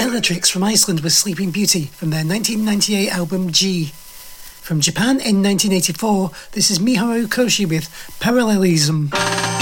Illatrix from Iceland with Sleeping Beauty from their 1998 album G. From Japan in 1984, this is Miharu Koshi with Parallelism.